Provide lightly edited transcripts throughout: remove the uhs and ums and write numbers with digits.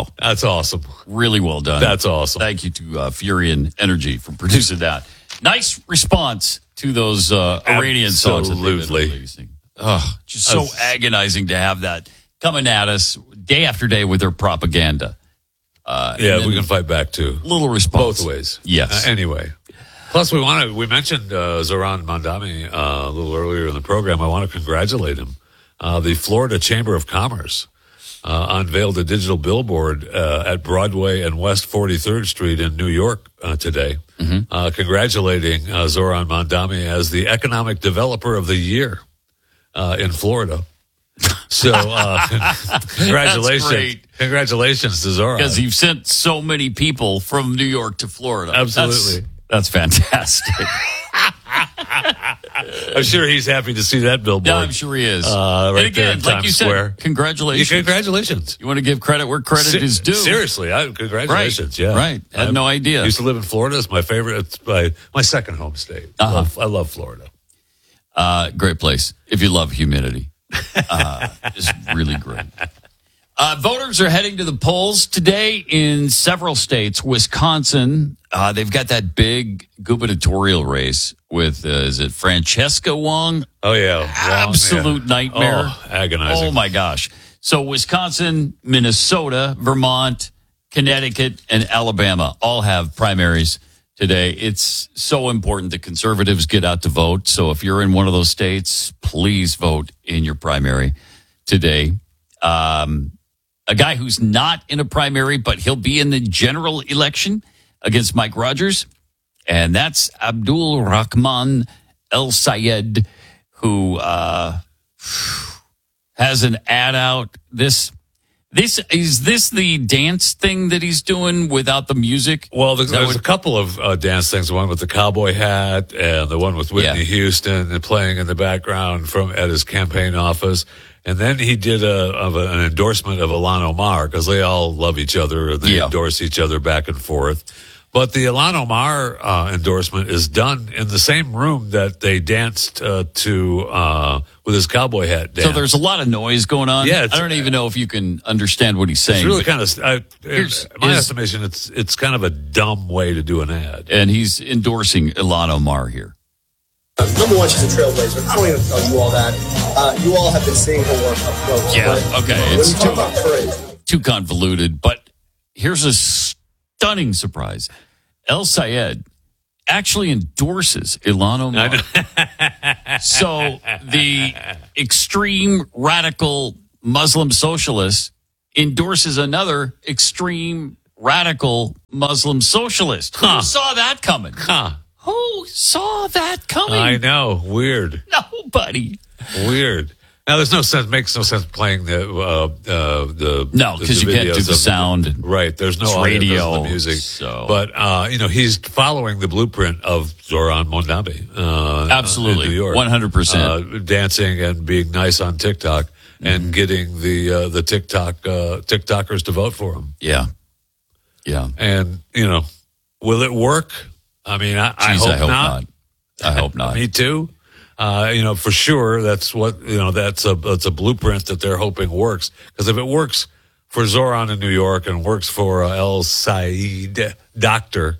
Wow. That's awesome. Really well done. That's awesome. Thank you to Furion Energy for producing that. Nice response to those Iranian songs that they've been releasing. Just so agonizing to have that coming at us day after day with their propaganda. We can fight back too. Little response. Both ways. Yes. Anyway. Plus, we mentioned Zohran Mamdani a little earlier in the program. I want to congratulate him. The Florida Chamber of Commerce unveiled a digital billboard at Broadway and West 43rd Street in New York today, congratulating Zohran Mamdani as the Economic Developer of the Year in Florida. So, congratulations. Congratulations to Zohran. Because you've sent so many people from New York to Florida. Absolutely. That's fantastic. I'm sure he's happy to see that billboard. Yeah, I'm sure he is. Right and again, there in like Times you Square. Said, congratulations. Congratulations. You want to give credit where credit is due. Seriously, congratulations. Right. Yeah, right. I had no idea. Used to live in Florida. It's my favorite. It's my second home state. I love Florida. Great place if you love humidity. Just really great. Voters are heading to the polls today in several states. Wisconsin, they've got that big gubernatorial race with, is it Francesca Wong? Oh, yeah. Absolute nightmare. Oh, agonizing. Oh, my gosh. So Wisconsin, Minnesota, Vermont, Connecticut, and Alabama all have primaries today. It's so important that conservatives get out to vote. So if you're in one of those states, please vote in your primary today. A guy who's not in a primary, but he'll be in the general election against Mike Rogers. And that's Abdul Rahman El Sayed, who has an ad out. Is this the dance thing that he's doing without the music? Well, there's a couple of dance things. The one with the cowboy hat and the one with Whitney Houston and playing in the background at his campaign office. And then he did an endorsement of Ilhan Omar because they all love each other and they endorse each other back and forth. But the Ilhan Omar endorsement is done in the same room that they danced to with his cowboy hat dance. So there's a lot of noise going on. Yeah, I don't even know if you can understand what he's saying. It's really kind of, in my estimation, it's kind of a dumb way to do an ad. And he's endorsing Ilhan Omar here. Number one, she's a trailblazer. I don't even tell you all that. You all have been seeing her work up close. Yeah, okay. It's talk about courage, too convoluted. But here's a stunning surprise. El Sayed actually endorses Ilhan Omar. So the extreme radical Muslim socialist endorses another extreme radical Muslim socialist. Who saw that coming? Who saw that coming? I know. Weird. Nobody. Weird. Now, there's no sense. Makes no sense playing the no, because you can't do the sound. Right. There's no radio, the music. So. But he's following the blueprint of Zohran Mamdani. Absolutely, in New York, 100%. Dancing and being nice on TikTok and getting the TikTokers to vote for him. Yeah. And will it work? I mean, I hope not. I hope not. Me too. For sure, that's what, that's a blueprint that they're hoping works. Because if it works for Zohran in New York and works for El Sayed, Dr.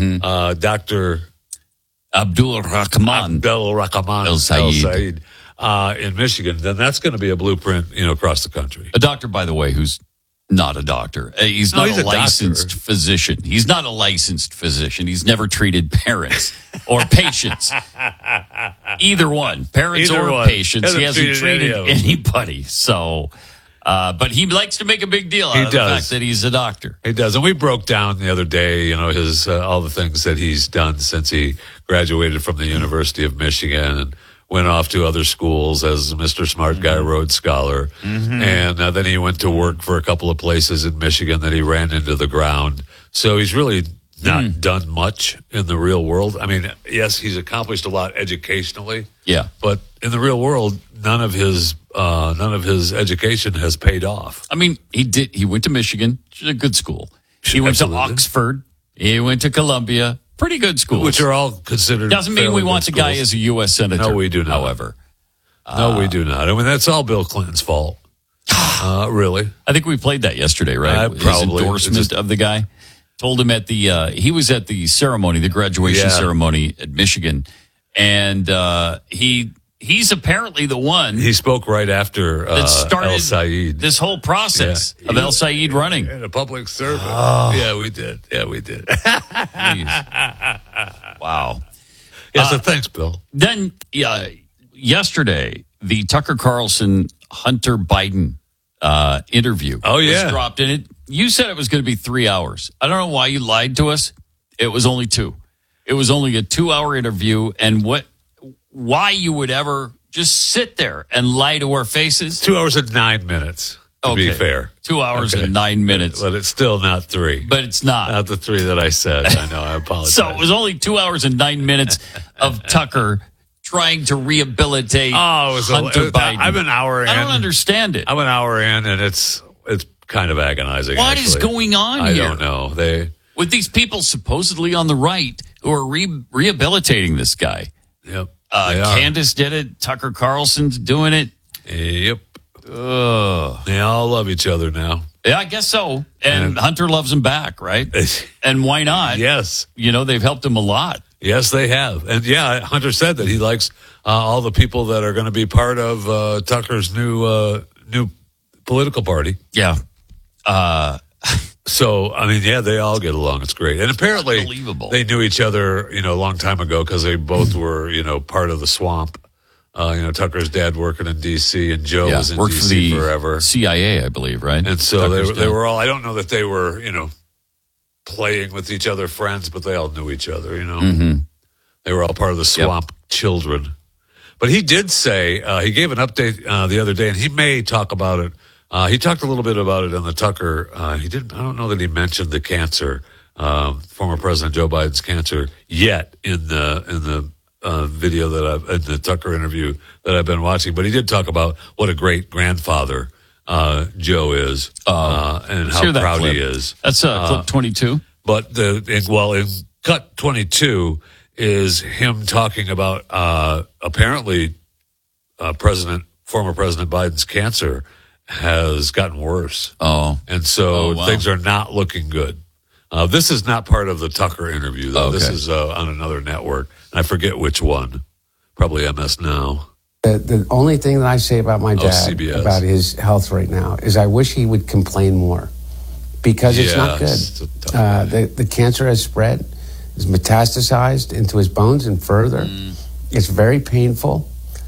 Abdul Rahman El Sayed in Michigan, then that's going to be a blueprint, across the country. A doctor, by the way, who's not a doctor. He's not a licensed physician. He's not a licensed physician. He's never treated parents or patients. Either one. Parents or patients. He hasn't treated anybody. So, but he likes to make a big deal out of the fact that he's a doctor. He does. And we broke down the other day, his all the things that he's done since he graduated from the University of Michigan and went off to other schools as Mr. Smart Guy Rhodes Scholar. And then he went to work for a couple of places in Michigan that he ran into the ground. So he's really not done much in the real world. I mean, yes, he's accomplished a lot educationally. Yeah. But in the real world, none of his education has paid off. I mean, he went to Michigan, which is a good school. He went to Oxford. He went to Columbia. Pretty good schools. Which are all considered. Doesn't mean we want the guy as a U.S. Senator. No, we do not. However. No, we do not. I mean, that's all Bill Clinton's fault. Really? I think we played that yesterday, right? His Probably. endorsement of the guy. Told him at the he was at the ceremony, the graduation ceremony at Michigan, and he's apparently the one He spoke right after that started El Sayed. this whole process of El Sayed running. And a public servant. Yeah, we did. Wow. Yeah, so thanks, Bill. Then yesterday, the Tucker Carlson Hunter Biden interview was dropped in it. You said it was going to be 3 hours. I don't know why you lied to us. It was only 2. It was only a 2-hour interview. And why you would ever just sit there and lie to our faces? 2 hours and 9 minutes, to be fair. 2 hours and 9 minutes. But it's still not 3. But it's not. Not the 3 that I said. I know, I apologize. So it was only 2 hours and 9 minutes of Tucker trying to rehabilitate Hunter Biden. I'm an hour in. I don't understand it. I'm an hour in, and it's kind of agonizing. What is going on here? I don't know. With these people supposedly on the right who are rehabilitating this guy. Yep. Candace did it. Tucker Carlson's doing it. Yep. They all love each other now. Yeah, I guess so. And Hunter loves him back, right? And why not? Yes. They've helped him a lot. Yes, they have. And Hunter said that he likes all the people that are going to be part of Tucker's new political party. Yeah. So, they all get along. It's great. And apparently they knew each other, a long time ago because they both were, part of the swamp. Tucker's dad working in D.C. and Joe was in D.C. forever. CIA, I believe, right? And so they were all, I don't know that they were, playing with each other, friends, but they all knew each other, Mm-hmm. They were all part of the swamp children. But he did say, he gave an update the other day, and he may talk about it. He talked a little bit about it on the Tucker. I don't know that he mentioned the cancer, former President Joe Biden's cancer yet in the video in the Tucker interview that I've been watching. But he did talk about what a great grandfather Joe is, and how proud clip. he is. That's clip 22. But in cut 22 is him talking about apparently former President Biden's cancer has gotten worse. And so things are not looking good. This is not part of the Tucker interview, though. Okay. This is on another network. I forget which one. Probably MS Now. The only thing that I say about my dad, CBS. about his health right now, is I wish he would complain more. Because it's not good. The cancer has spread, is metastasized into his bones and further. It's very painful.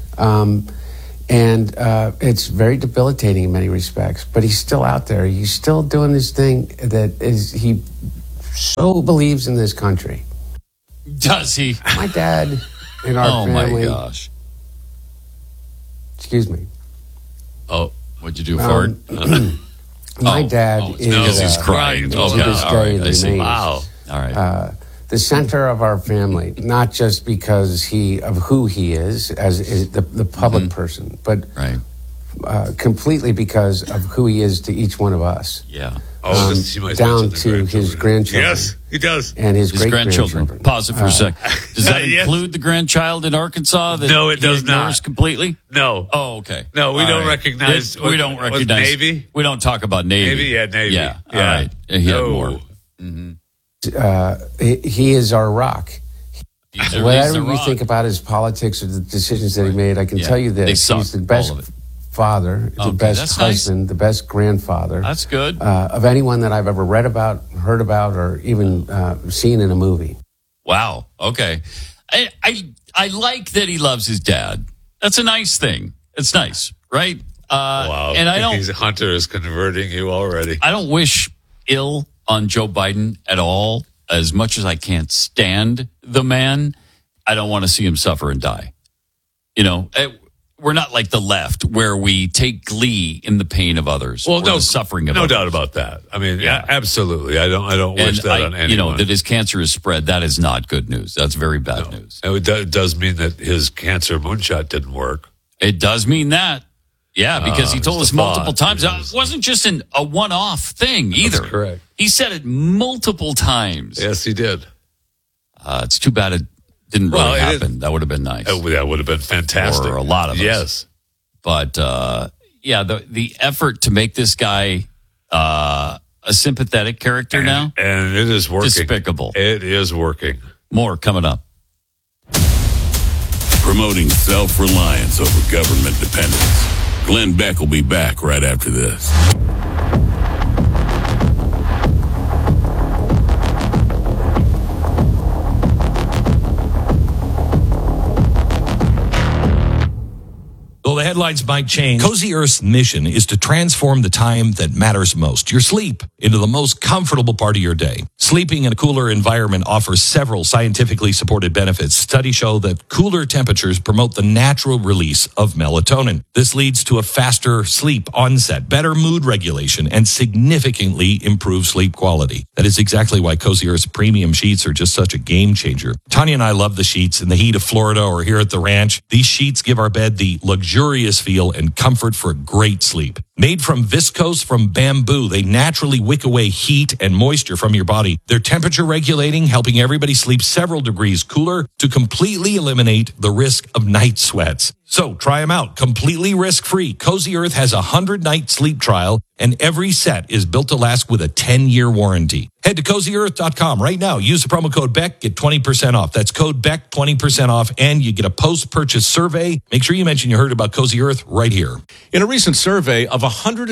And it's very debilitating in many respects. But he's still out there. He's still doing this thing he so believes in this country. Does he? My dad in our family. Oh, my gosh. Excuse me. Oh, what'd you do, fart? My dad is... he's crying. To this day remains, wow. All right. The center of our family, not just because of who he is as the public person, but completely because of who he is to each one of us. Yeah. Down to his grandchildren. Yes, he does. And his great-grandchildren. Pause it for a sec. Does that include the grandchild in Arkansas? No, it does not. Completely? No. Oh, okay. No, we don't recognize. We don't recognize. Navy? We don't talk about Navy. Navy. Yeah. All right. He had more. He is our rock. Whatever you rock. think about his politics or the decisions that he made, I can tell you this. He's the best father, the best husband, the best grandfather. That's good. Of anyone that I've ever read about, heard about, or even seen in a movie. Wow. Okay. I like that he loves his dad. That's a nice thing. It's nice, right? Wow. And Hunter is converting you already. I don't wish ill on Joe Biden at all. As much as I can't stand the man, I don't want to see him suffer and die. We're not like the left where we take glee in the pain of others or the suffering of others. No doubt about that. I mean, absolutely. I don't wish that on anyone. That his cancer is spread, that is not good news. That's very bad news. It does mean that his cancer moonshot didn't work. It does mean that. Yeah, because he told us multiple times. It wasn't just a one-off thing either. That's correct. He said it multiple times. Yes, he did. It's too bad it didn't really happen. That would have been nice. That would have been fantastic. For a lot of us. Yes. But, the effort to make this guy a sympathetic character now. And it is working. Despicable. It is working. More coming up. Promoting self-reliance over government dependence. Glenn Beck will be back right after this. Though the headlines might change, Cozy Earth's mission is to transform the time that matters most, your sleep, into the most comfortable part of your day. Sleeping in a cooler environment offers several scientifically supported benefits. Studies show that cooler temperatures promote the natural release of melatonin. This leads to a faster sleep onset, better mood regulation, and significantly improved sleep quality. That is exactly why Cozy Earth's premium sheets are just such a game changer. Tanya and I love the sheets in the heat of Florida or here at the ranch. These sheets give our bed the luxurious feel and comfort for a great sleep. Made from viscose from bamboo, they naturally wick away heat and moisture from your body. They're temperature regulating, helping everybody sleep several degrees cooler to completely eliminate the risk of night sweats. So try them out completely risk-free. Cozy Earth has a 100-night sleep trial, and every set is built to last with a 10-year warranty. Head to CozyEarth.com right now. Use the promo code BECK, get 20% off. That's code BECK, 20% off, and you get a post-purchase survey. Make sure you mention you heard about Cozy Earth right here. In a recent survey of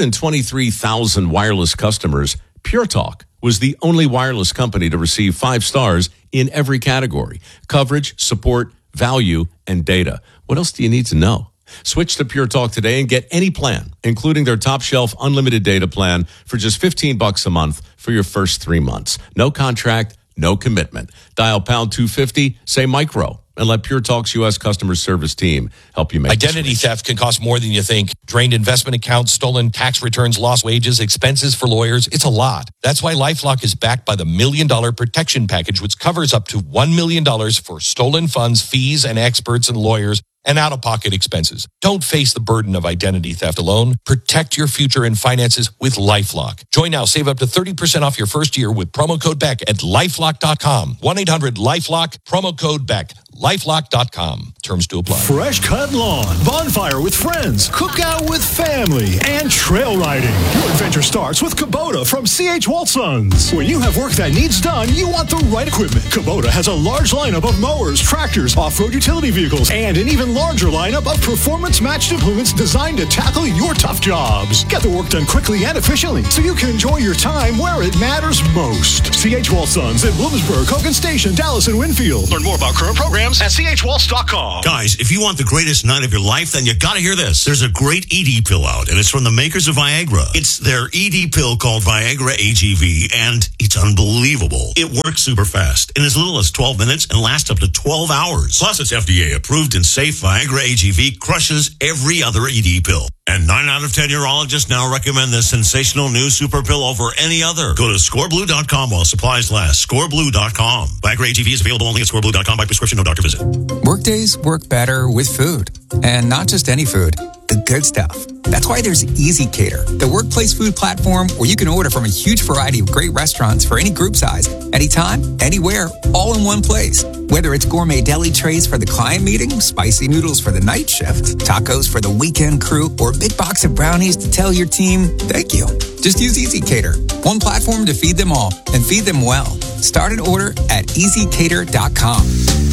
123,000 wireless customers, Pure Talk was the only wireless company to receive 5 stars in every category: coverage, support, value, and data. What else do you need to know? Switch to Pure Talk today and get any plan, including their top shelf unlimited data plan for just $15 a month for your first 3 months. No contract, no commitment. Dial pound 250, say micro, and let Pure Talk's U.S. customer service team help you make Identity theft can cost more than you think. Drained investment accounts, stolen tax returns, lost wages, expenses for lawyers. It's a lot. That's why LifeLock is backed by the $1 Million Protection Package, which covers up to $1 million for stolen funds, fees, and experts and lawyers, and out-of-pocket expenses. Don't face the burden of identity theft alone. Protect your future and finances with LifeLock. Join now. Save up to 30% off your first year with promo code BECK at LifeLock.com. 1-800-LifeLock, promo code BECK. LifeLock.com. Terms to apply. Fresh cut lawn, bonfire with friends, cookout with family, and trail riding. Your adventure starts with Kubota from C.H. Waltsons. When you have work that needs done, you want the right equipment. Kubota has a large lineup of mowers, tractors, off-road utility vehicles, and an even larger lineup of performance-matched implements designed to tackle your tough jobs. Get the work done quickly and efficiently so you can enjoy your time where it matters most. C.H. Waltsons in Bloomsburg, Hogan Station, Dallas, and Winfield. Learn more about current programs at chwaltz.com. Guys, if you want the greatest night of your life, then you gotta hear this. There's a great ED pill out, and it's from the makers of Viagra. It's their ED pill called Viagra AGV, and it's unbelievable. It works super fast in as little as 12 minutes and lasts up to 12 hours. Plus, it's FDA approved and safe. Viagra AGV crushes every other ED pill. And 9 out of 10 urologists now recommend this sensational new super pill over any other. Go to scoreblue.com while supplies last. Scoreblue.com. Viagra AGV is available only at scoreblue.com by prescription, no doctor visit. Workdays work better with food. And not just any food, the good stuff. That's why there's Easy Cater, the workplace food platform where you can order from a huge variety of great restaurants for any group size, anytime, anywhere, all in one place. Whether it's gourmet deli trays for the client meeting, spicy noodles for the night shift, tacos for the weekend crew, or a big box of brownies to tell your team, thank you. Just use Easy Cater. One platform to feed them all and feed them well. Start an order at easycater.com.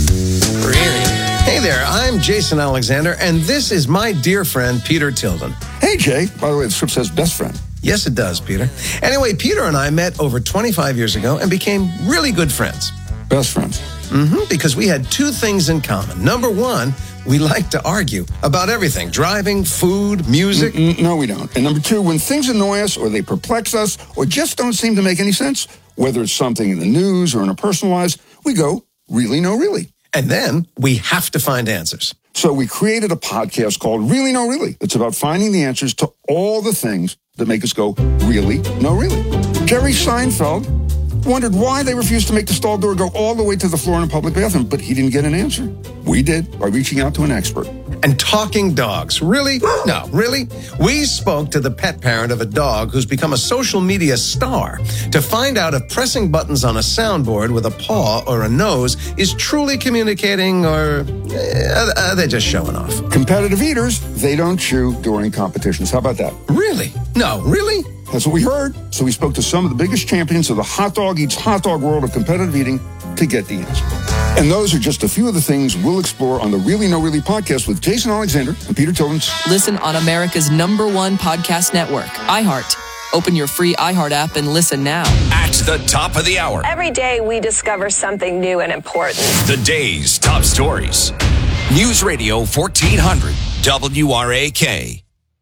Hey there, I'm Jason Alexander, and this is my dear friend, Peter Tilden. Hey, Jay. By the way, the script says best friend. Yes, it does, Peter. Anyway, Peter and I met over 25 years ago and became really good friends. Best friends? Because we had 2 things in common. Number 1, we like to argue about everything. Driving, food, music. No, we don't. And number 2, when things annoy us or they perplex us or just don't seem to make any sense, whether it's something in the news or in our personal lives, we go, really, no, really. And then we have to find answers. So we created a podcast called Really No Really. It's about finding the answers to all the things that make us go, really, no, really. Jerry Seinfeld wondered why they refused to make the stall door go all the way to the floor in a public bathroom, but he didn't get an answer. We did by reaching out to an expert. And talking dogs. Really? No, really? We spoke to the pet parent of a dog who's become a social media star to find out if pressing buttons on a soundboard with a paw or a nose is truly communicating, or are they just showing off? Competitive eaters, they don't chew during competitions. How about that? Really? No, really? That's what we heard. So we spoke to some of the biggest champions of the hot dog eats hot dog world of competitive eating to get the answer. And those are just a few of the things we'll explore on the Really No Really podcast with Jason Alexander and Peter Tillins. Listen on America's #1 podcast network, iHeart. Open your free iHeart app and listen now. At the top of the hour. Every day we discover something new and important. The day's top stories. News Radio 1400 WRAK.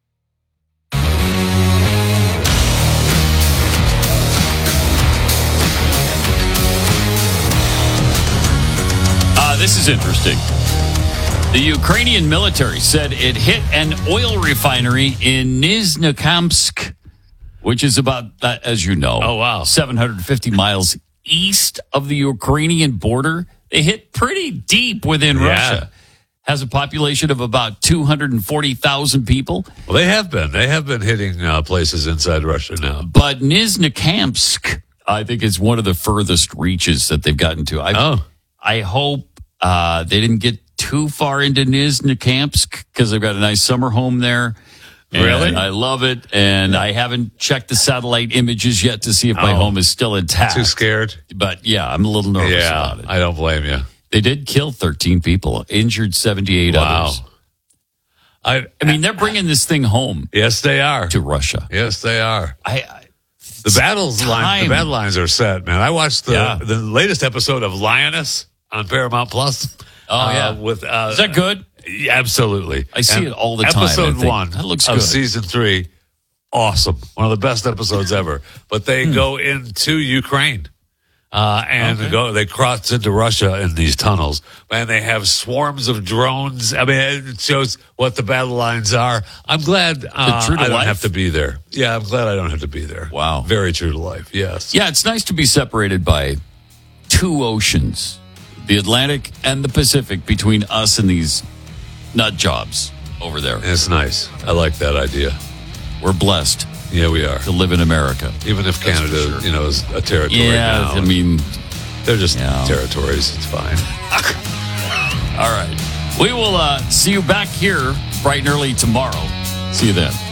This is interesting. The Ukrainian military said it hit an oil refinery in Nizhnekamsk, which is about, as you know, 750 miles east of the Ukrainian border. They hit pretty deep within Russia. Has a population of about 240,000 people. Well, they have been hitting places inside Russia now. But Nizhnekamsk, I think, is one of the furthest reaches that they've gotten to. I hope they didn't get too far into Nizhnekamsk because they've got a nice summer home there. Really? I love it. And I haven't checked the satellite images yet to see if my home is still intact. Too scared? But yeah, I'm a little nervous about it. I don't blame you. They did kill 13 people, injured 78 others. I mean, they're bringing this thing home. Yes, they are. To Russia. Yes, they are. The battle lines are set, man. I watched the latest episode of Lioness on Paramount Plus. Is that good? Absolutely. I see it all the time. Episode 1 that looks of good. season 3, awesome. One of the best episodes ever. But they go into Ukraine. They cross into Russia in these tunnels, and they have swarms of drones. I mean, it shows what the battle lines are. I'm glad I don't have to be there. Yeah, I'm glad I don't have to be there. Wow. Very true to life, yes. Yeah, it's nice to be separated by two oceans, the Atlantic and the Pacific, between us and these nut jobs over there. It's nice. I like that idea. We're blessed. Yeah, we are. To live in America. Even if Canada, is a territory now. I mean, they're just territories. It's fine. All right. We will see you back here bright and early tomorrow. See you then.